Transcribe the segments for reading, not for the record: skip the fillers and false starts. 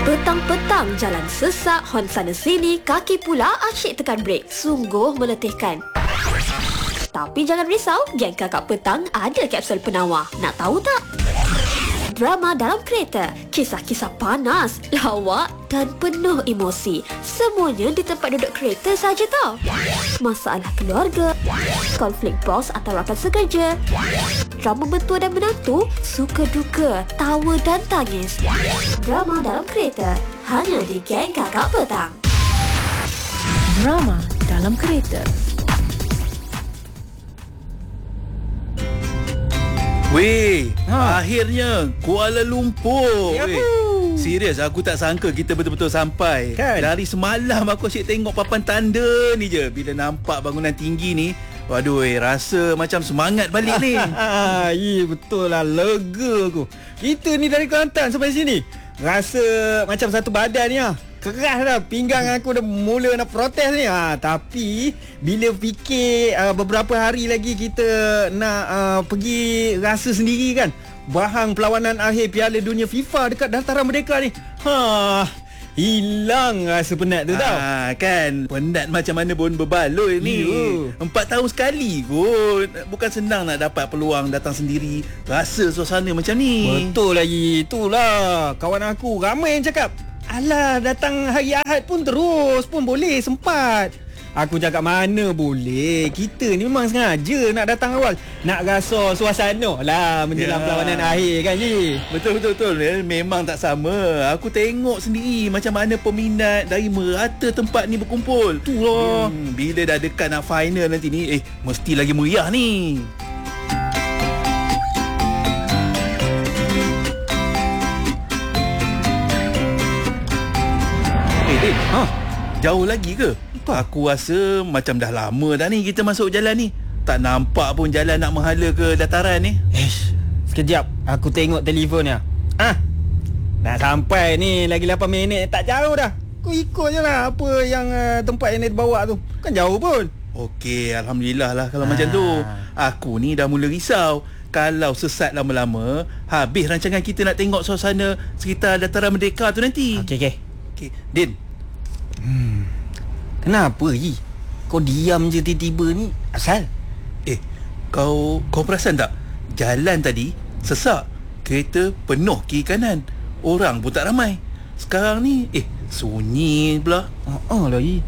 Petang-petang jalan sesak, hon sana sini, kaki pula asyik tekan brek. Sungguh meletihkan. Tapi jangan risau, geng Kakak Petang ada kapsul penawar. Nak tahu tak? Drama dalam kereta, kisah-kisah panas, lawak dan penuh emosi. Semuanya di tempat duduk kereta saja tau. Masalah keluarga, konflik bos atau rakan sekerja, drama mentua dan menantu, suka duka, tawa dan tangis. Drama dalam kereta, hanya di geng Kakak Petang. Drama dalam kereta. Weh, akhirnya Kuala Lumpur. Weh, serius aku tak sangka kita betul-betul sampai. Kan? Dari semalam aku asyik tengok papan tanda ni je. Bila nampak bangunan tinggi ni, waduh, rasa macam semangat balik ni. Betul lah, lega aku. Kita ni dari Kelantan sampai sini rasa macam satu badan ni. Keras dah, pinggang aku dah mula nak protes ni. Tapi bila fikir beberapa hari lagi kita nak pergi rasa sendiri kan, bahang perlawanan akhir Piala Dunia FIFA dekat Dataran Merdeka ni, hilang rasa penat tu tau. Kan, penat macam mana pun berbaloi ni. 4 tahun sekali kot. Bukan senang nak dapat peluang datang sendiri, rasa suasana macam ni. Betul lagi, itulah kawan aku ramai yang cakap, alah, datang hari Ahad pun terus pun boleh, sempat. Aku cakap mana boleh. Kita ni memang sengaja nak datang awal, nak rasa suasana lah menjelang perlawanan akhir kan ni. Betul. Memang tak sama. Aku tengok sendiri macam mana peminat dari merata tempat ni berkumpul. Itulah. Bila dah dekat nak final nanti ni, mesti lagi meriah ni. Din, jauh lagi ke? Aku rasa macam dah lama dah ni kita masuk jalan ni. Tak nampak pun jalan nak menghala ke dataran ni. Sekejap, aku tengok telefon ni. Dah sampai ni, lagi 8 minit, tak jauh dah. Aku ikut je lah apa yang tempat yang dia bawa tu. Kan jauh pun. Okey, Alhamdulillah lah kalau macam tu. Aku ni dah mula risau. Kalau sesat lama-lama, habis rancangan kita nak tengok suasana sekitar Dataran Merdeka tu nanti. Okey. Din, kenapa Yi? Kau diam je tiba-tiba ni? Asal? Kau perasan tak? Jalan tadi sesak, kereta penuh kiri kanan, orang pun tak ramai. Sekarang ni sunyi pula. Lah Yi,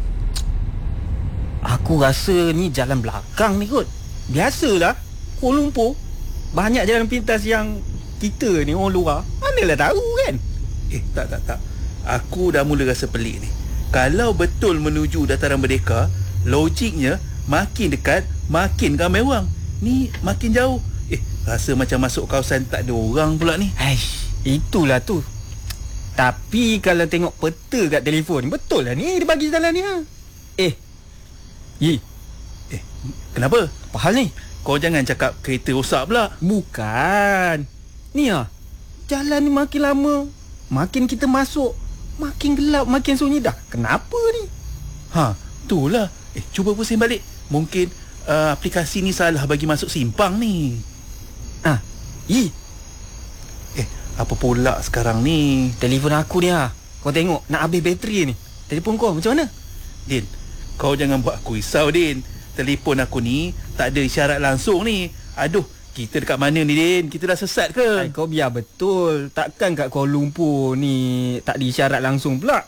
aku rasa ni jalan belakang ni kot. Biasalah Kuala Lumpur banyak jalan pintas yang kita ni orang luar manalah tahu kan. Tak. Aku dah mula rasa pelik ni. Kalau betul menuju Dataran Merdeka, logiknya makin dekat makin ramai orang. Ni makin jauh, rasa macam masuk kawasan tak ada orang pula ni. Itulah tu. Tapi kalau tengok peta kat telefon, betul lah ni dia bagi jalan ni. Yi, kenapa? apa hal ni? Kau jangan cakap kereta rosak pula. Bukan. Ni jalan ni makin lama makin kita masuk, makin gelap, makin sunyi dah. Kenapa ni? Itulah. Cuba pusing balik. Mungkin aplikasi ni salah bagi masuk simpang ni. Apa pula sekarang ni? Telefon aku ni kau tengok nak habis bateri ni. Telefon kau macam mana? Din, kau jangan buat aku risau, Din. Telefon aku ni tak ada isyarat langsung ni. Aduh, kita dekat mana ni, Din? Kita dah sesat ke? Kau biar betul. Takkan kat Kuala Lumpur ni tak diisyarat langsung pula.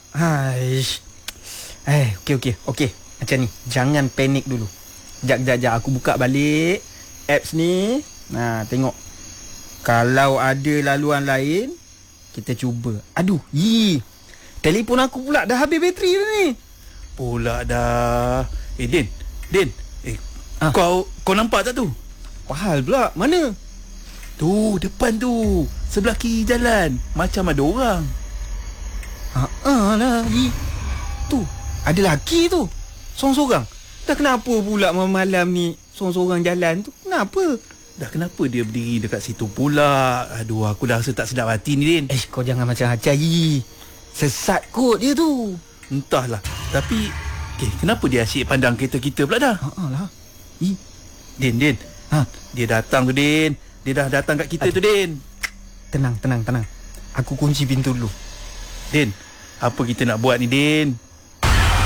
Okey. Macam ni, jangan panik dulu. Sekejap. Aku buka balik apps ni. Tengok. Kalau ada laluan lain, kita cuba. Aduh, telefon aku pula dah habis bateri dah ni. Pula dah. Din. Kau nampak tak tu? Apa hal pula? Mana? Tu, depan tu. Sebelah kiri jalan. Macam ada orang. Lah. Tu, ada lelaki tu. Sorang-sorang. Dah kenapa pula malam ni sorang-sorang jalan tu? Kenapa? Dah kenapa dia berdiri dekat situ pula? Aduh, aku dah rasa tak sedap hati ni, Din. Kau jangan macam-macam, Yi. Sesat kot dia tu. Entahlah. Tapi kenapa dia asyik pandang kereta kita pula dah? Lah. Din. Dia datang tu, Din. Dia dah datang kat kita tu, Din. Tenang. Aku kunci pintu dulu. Din, apa kita nak buat ni, Din?